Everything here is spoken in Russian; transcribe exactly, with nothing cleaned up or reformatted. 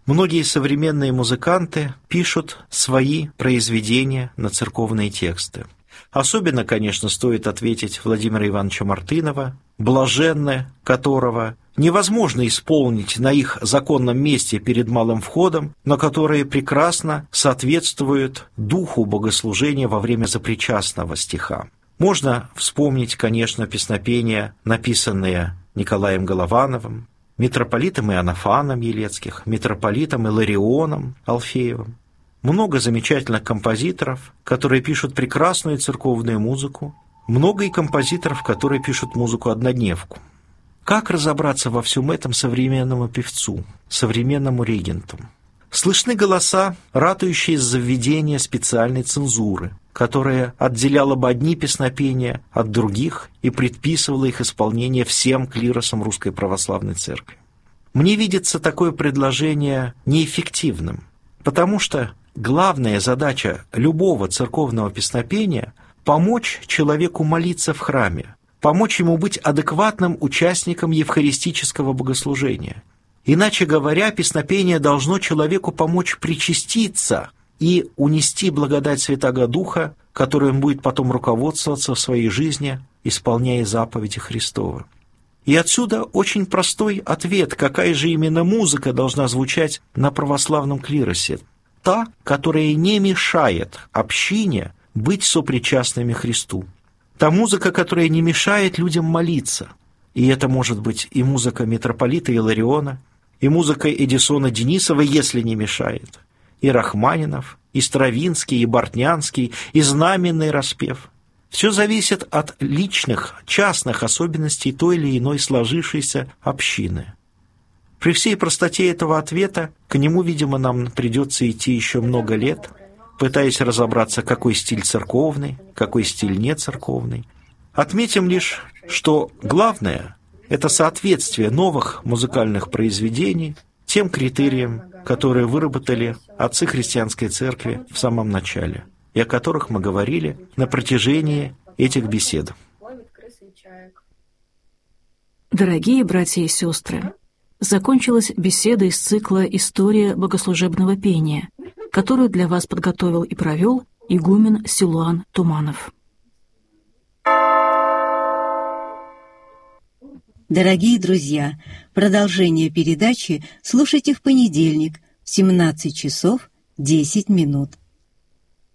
Многие современные музыканты пишут свои произведения на церковные тексты. Особенно, конечно, стоит ответить Владимира Ивановича Мартынова, блаженны которого невозможно исполнить на их законном месте перед малым входом, но которые прекрасно соответствуют духу богослужения во время запричастного стиха. Можно вспомнить, конечно, песнопения, написанные Николаем Головановым, митрополитом Иоаннафаном Елецких, митрополитом Иларионом Алфеевым. Много замечательных композиторов, которые пишут прекрасную церковную музыку, много и композиторов, которые пишут музыку-однодневку. Как разобраться во всем этом современному певцу, современному регенту? Слышны голоса, ратующие за введение специальной цензуры, которая отделяла бы одни песнопения от других и предписывала их исполнение всем клиросам Русской Православной Церкви. Мне видится такое предложение неэффективным, потому что главная задача любого церковного песнопения – помочь человеку молиться в храме, помочь ему быть адекватным участником евхаристического богослужения. Иначе говоря, песнопение должно человеку помочь причаститься и унести благодать Святаго Духа, которой он будет потом руководствоваться в своей жизни, исполняя заповеди Христовы. И отсюда очень простой ответ, какая же именно музыка должна звучать на православном клиросе. Та, которая не мешает общине быть сопричастными Христу. Та музыка, которая не мешает людям молиться. И это может быть и музыка митрополита Илариона, и музыка Эдисона Денисова, если не мешает, и Рахманинов, и Стравинский, и Бортнянский, и знаменный распев. Все зависит от личных, частных особенностей той или иной сложившейся общины. При всей простоте этого ответа к нему, видимо, нам придется идти еще много лет, пытаясь разобраться, какой стиль церковный, какой стиль не церковный. Отметим лишь, что главное – это соответствие новых музыкальных произведений тем критериям, которые выработали отцы христианской церкви в самом начале, и о которых мы говорили на протяжении этих бесед. Дорогие братья и сестры, закончилась беседа из цикла «История богослужебного пения», которую для вас подготовил и провел игумен Силуан Туманов. Дорогие друзья, продолжение передачи слушайте в понедельник в семнадцать часов десять минут.